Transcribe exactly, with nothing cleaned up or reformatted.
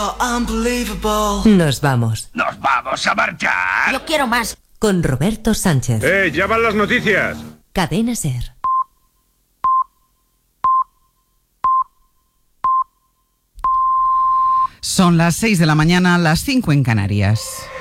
Nos vamos. ¡Nos vamos a marchar! Yo quiero más. Con Roberto Sánchez. ¡Eh, ya van las noticias! Cadena SER. Son las seis de la mañana, las cinco en Canarias.